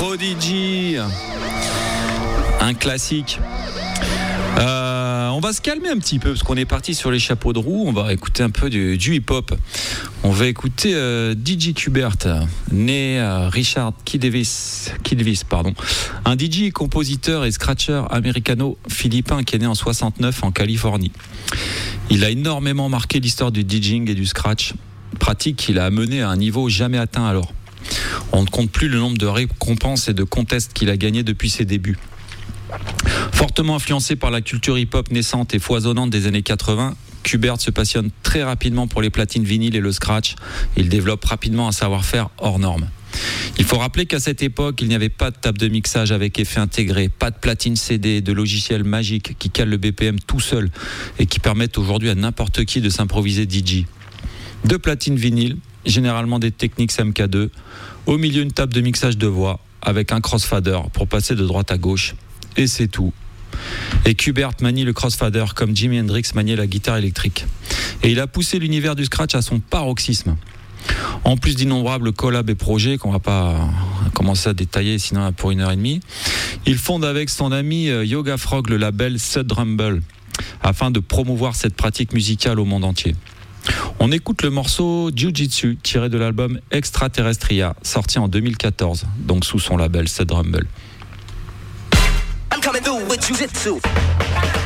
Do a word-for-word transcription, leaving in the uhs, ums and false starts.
Prodigy, un classique. Euh, on va se calmer un petit peu parce qu'on est parti sur les chapeaux de roue. On va écouter un peu du, du hip-hop. On va écouter euh, D J Qbert, né euh, Richard Kidvis, Kidvis, pardon, un D J, compositeur et scratcher américano-philippin qui est né en soixante-neuf en Californie. Il a énormément marqué l'histoire du DJing et du scratch, pratique qu'il a amené à un niveau jamais atteint alors. On ne compte plus le nombre de récompenses et de contests qu'il a gagnés depuis ses débuts. Fortement influencé par la culture hip-hop naissante et foisonnante des années quatre-vingts, Qbert se passionne très rapidement pour les platines vinyles et le scratch. Il développe rapidement un savoir-faire hors norme. Il faut rappeler qu'à cette époque, il n'y avait pas de table de mixage avec effet intégré, pas de platine C D, de logiciels magiques qui calent le B P M tout seul et qui permettent aujourd'hui à n'importe qui de s'improviser D J. Deux platines vinyles, généralement des Technics M K deux, au milieu une table de mixage de voix avec un crossfader pour passer de droite à gauche. Et c'est tout. Et Qbert manie le crossfader comme Jimi Hendrix maniait la guitare électrique. Et il a poussé l'univers du scratch à son paroxysme. En plus d'innombrables collabs et projets qu'on va pas commencer à détailler sinon pour une heure et demie, il fonde avec son ami Yoga Frog le label Sud Rumble afin de promouvoir cette pratique musicale au monde entier. On écoute le morceau Jiu-Jitsu tiré de l'album Extraterrestria sorti en deux mille quatorze, donc sous son label Sud Rumble. I'm coming through with Jiu-Jitsu.